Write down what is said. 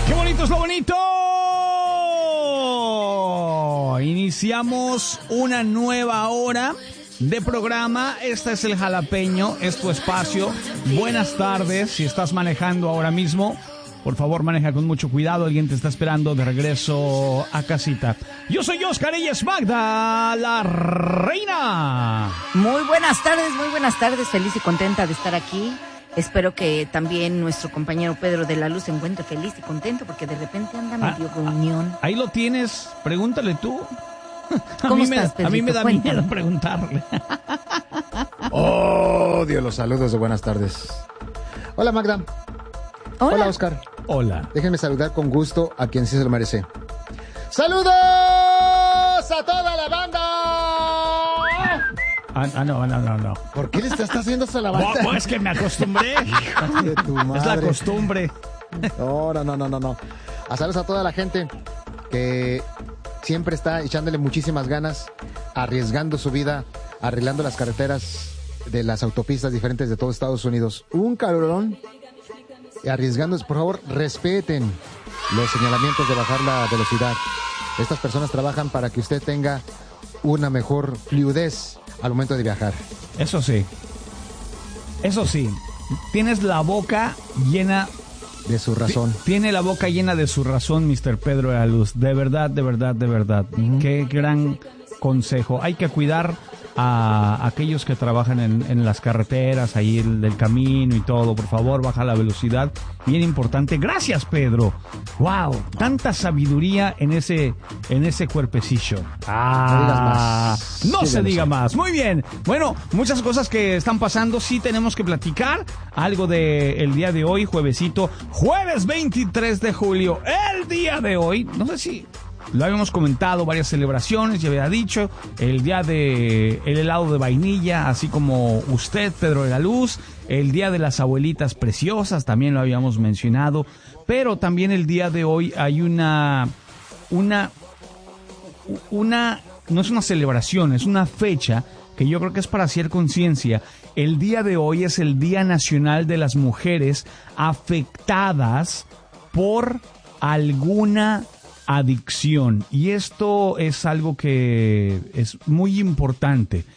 ¡Qué bonito es lo bonito! Iniciamos una nueva hora de programa. Este es el Jalapeño, es tu espacio. Buenas tardes. Si estás manejando ahora mismo, por favor maneja con mucho cuidado. Alguien te está esperando de regreso a casita. Yo soy Oscar, ella es Magda, la reina. Muy buenas tardes. Feliz y contenta de estar aquí. Espero que también nuestro compañero Pedro de la Luz se encuentre feliz y contento porque de repente anda medio gruñón. Ahí lo tienes, pregúntale tú. ¿Cómo estás, Pedrito? A mí me da Cuéntame. miedo preguntarle. Odio los saludos de buenas tardes. Hola Magda. Hola Oscar. Hola. Déjenme saludar con gusto a quien sí se lo merece. ¡Saludos a toda la banda! No. ¿Por qué le estás haciendo eso a la banda? Es que me acostumbré. Hijo de tu madre. Es la costumbre. No. A saludos a toda la gente que siempre está echándole muchísimas ganas, arriesgando su vida, arreglando las carreteras de las autopistas diferentes de todo Estados Unidos. Un calorón. Arriesgándose, por favor, respeten los señalamientos de bajar la velocidad. Estas personas trabajan para que usted tenga una mejor fluidez al momento de viajar. Eso sí, tienes la boca llena de su razón. Tiene la boca llena de su razón, Mr. Pedro de la Luz. De verdad. Uh-huh. Qué gran consejo. Hay que cuidar a aquellos que trabajan en las carreteras, ahí del camino y todo. Por favor, baja la velocidad. Bien importante. Gracias, Pedro. Wow, tanta sabiduría en ese cuerpecillo. No digas más. No Sí, se diga más. Muy bien. Bueno, muchas cosas que están pasando. Sí tenemos que platicar algo del día de hoy, juevesito. Jueves 23 de julio. El día de hoy. No sé si lo habíamos comentado, varias celebraciones, ya había dicho, el día de el helado de vainilla, así como usted, Pedro de la Luz, el día de las abuelitas preciosas, también lo habíamos mencionado, pero también el día de hoy hay una no es una celebración, es una fecha que yo creo que es para hacer conciencia. El día de hoy es el Día Nacional de las Mujeres afectadas por alguna adicción, y esto es algo que es muy importante.